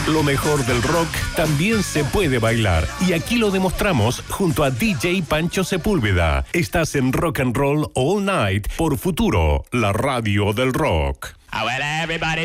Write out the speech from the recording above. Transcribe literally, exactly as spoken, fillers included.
Lo mejor del rock también se puede bailar. Y aquí lo demostramos junto a D J Pancho Sepúlveda. Estás en Rock and Roll All Night por Futuro, la radio del rock. Oh, well, everybody